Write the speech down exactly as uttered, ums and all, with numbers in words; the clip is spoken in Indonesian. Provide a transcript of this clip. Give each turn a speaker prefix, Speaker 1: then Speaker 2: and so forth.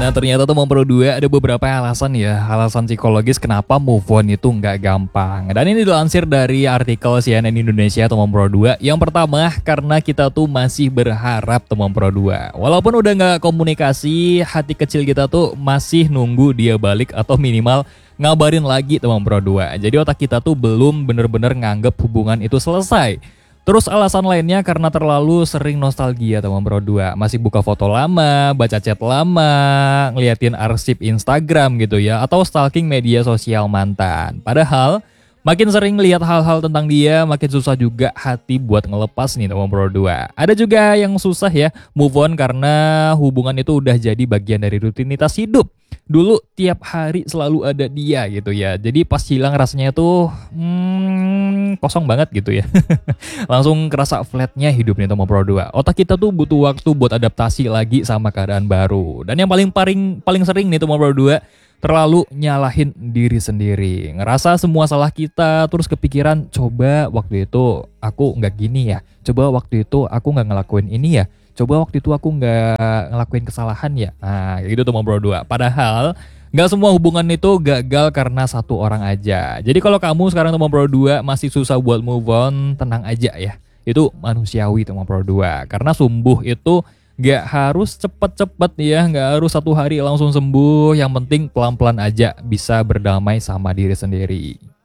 Speaker 1: Nah ternyata teman Pro dua ada beberapa alasan ya, alasan psikologis kenapa move on itu nggak gampang. Dan ini dilansir dari artikel C N N Indonesia teman Pro dua. Yang pertama, karena kita tuh masih berharap teman Pro dua. Walaupun udah nggak komunikasi, hati kecil kita tuh masih nunggu dia balik atau minimal ngabarin lagi teman Pro dua. Jadi otak kita tuh belum bener-bener nganggep hubungan itu selesai. Terus alasan lainnya karena terlalu sering nostalgia teman Pro dua. Masih buka foto lama, baca chat lama, ngeliatin arsip Instagram gitu ya, atau stalking media sosial mantan. Padahal makin sering lihat hal-hal tentang dia, makin susah juga hati buat ngelepas nih teman Pro dua. Ada juga yang susah ya move on karena hubungan itu udah jadi bagian dari rutinitas hidup. Dulu tiap hari selalu ada dia gitu ya. Jadi pas hilang rasanya tuh hmm, kosong banget gitu ya. Langsung kerasa flatnya hidup nih teman Pro dua. Otak kita tuh butuh waktu buat adaptasi lagi sama keadaan baru. Dan yang paling paling paling sering nih teman Pro dua, terlalu nyalahin diri sendiri. Ngerasa semua salah kita, terus kepikiran coba waktu itu aku nggak gini ya. Coba waktu itu aku nggak ngelakuin ini ya. Coba waktu itu aku nggak ngelakuin kesalahan ya. Nah gitu teman Pro dua. Padahal nggak semua hubungan itu gagal karena satu orang aja. Jadi kalau kamu sekarang teman Pro dua masih susah buat move on, tenang aja ya. Itu manusiawi teman Pro dua. Karena sembuh itu gak harus cepet-cepet ya, gak harus satu hari langsung sembuh. Yang penting pelan-pelan aja bisa berdamai sama diri sendiri.